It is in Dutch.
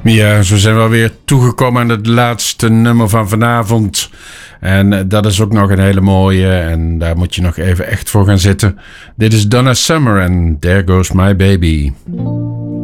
Ja, zo zijn we alweer toegekomen aan het laatste nummer van vanavond. En dat is ook nog een hele mooie. En daar moet je nog even echt voor gaan zitten. Dit is Donna Summer en There Goes My Baby.